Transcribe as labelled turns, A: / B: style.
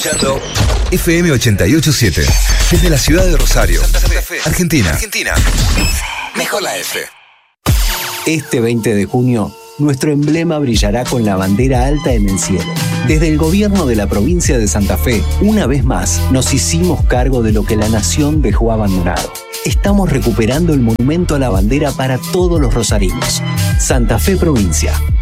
A: escuchando FM 887 desde la ciudad de Rosario, Santa Fe, Argentina. Mejor la F.
B: Este 20 de junio, nuestro emblema brillará con la bandera alta en el cielo. Desde el gobierno de la provincia de Santa Fe, una vez más, nos hicimos cargo de lo que la nación dejó abandonado. Estamos recuperando el monumento a la bandera para todos los rosarinos. Santa Fe Provincia,